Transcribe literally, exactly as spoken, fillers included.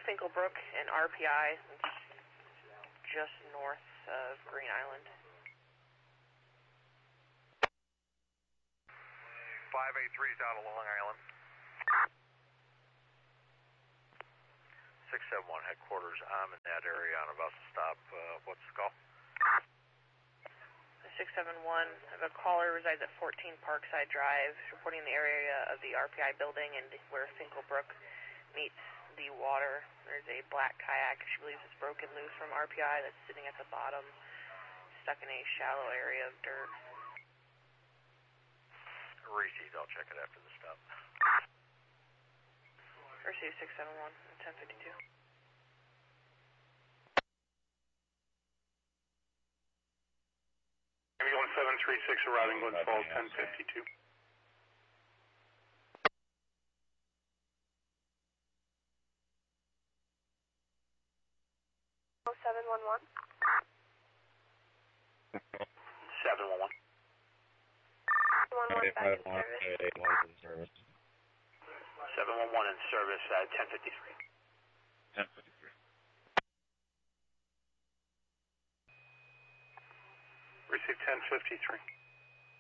Finkelbrook and R P I, just north of Green Island. five eight three is out of Long Island. six seven one headquarters, I'm in that area on about to stop. Uh, what's the call? six seven one, I have a caller resides at fourteen Parkside Drive, reporting the area of the R P I building and where Finkelbrook meets the water. There's a black kayak, she believes it's broken loose from R P I, that's sitting at the bottom, stuck in a shallow area of dirt. Received, I'll check it after the stop. Received six seven one, ten fifty-two. Ambulance seven three six arriving Glens Falls, ten fifty-two. seven one one. seven one one. one one back in service. seven one one in service at ten fifty-three. ten fifty-three. Receive ten fifty-three.